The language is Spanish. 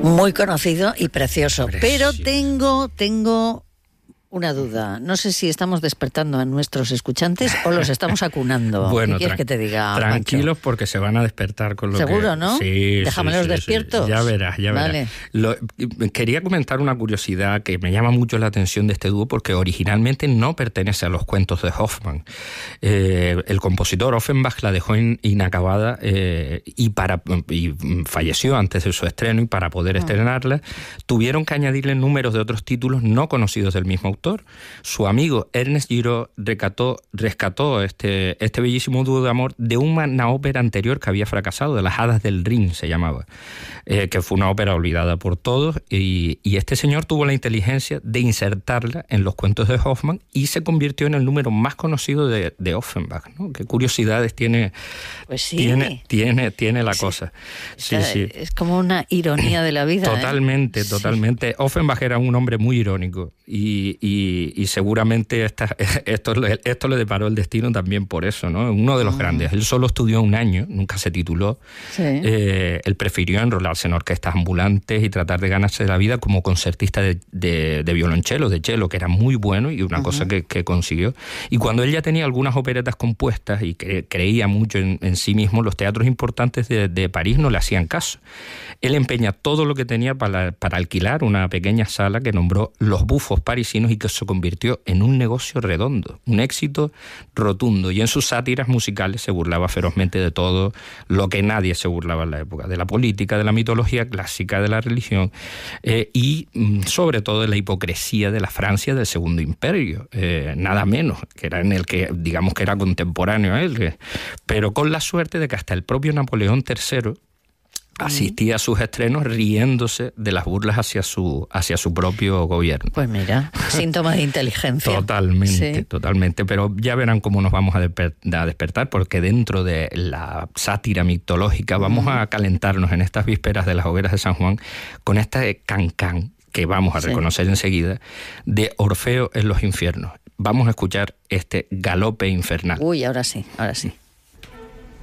Muy conocido y precioso. Pero tengo una duda. No sé si estamos despertando a nuestros escuchantes o los estamos acunando. Bueno, ¿qué quieres que te diga, tranquilos, Pancho? Porque se van a despertar con lo ¿Seguro, que... no? Sí, Déjamelos sí, despiertos. Sí. Ya verás. Vale. Quería comentar una curiosidad que me llama mucho la atención de este dúo, porque originalmente no pertenece a los cuentos de Hoffmann. El compositor Offenbach la dejó inacabada y falleció antes de su estreno, y para poder estrenarla tuvieron que añadirle números de otros títulos no conocidos del mismo autor. Su amigo Ernest Giraud rescató este bellísimo dúo de amor de una ópera anterior que había fracasado, de Las Hadas del Rin se llamaba, que fue una ópera olvidada por todos, y este señor tuvo la inteligencia de insertarla en los cuentos de Hoffmann y se convirtió en el número más conocido de Offenbach, ¿no? Qué curiosidades tiene, pues sí. tiene la cosa. Sí. Es como una ironía de la vida. Totalmente. Offenbach era un hombre muy irónico y seguramente esto le deparó el destino también por eso, ¿no? Uno de los grandes. Él solo estudió un año, nunca se tituló. Sí. Él prefirió enrolarse en orquestas ambulantes y tratar de ganarse la vida como concertista de violonchelo, de cello, que era muy bueno y una cosa que consiguió. Y cuando él ya tenía algunas operetas compuestas y creía mucho en sí mismo, los teatros importantes de París no le hacían caso. Él empeña todo lo que tenía para alquilar una pequeña sala que nombró Los Bufos Parisinos y que se convirtió en un negocio redondo, un éxito rotundo. Y en sus sátiras musicales se burlaba ferozmente de todo lo que nadie se burlaba en la época, de la política, de la mitología clásica, de la religión y sobre todo de la hipocresía de la Francia del Segundo Imperio, nada menos, que era en el que digamos que era contemporáneo a él, pero con la suerte de que hasta el propio Napoleón III asistía a sus estrenos riéndose de las burlas hacia su propio gobierno. Pues mira, síntoma de inteligencia. Totalmente, pero ya verán cómo nos vamos a despertar, porque dentro de la sátira mitológica vamos a calentarnos en estas vísperas de las hogueras de San Juan con este cancán que vamos a reconocer enseguida, de Orfeo en los infiernos. Vamos a escuchar este galope infernal. Uy, ahora sí.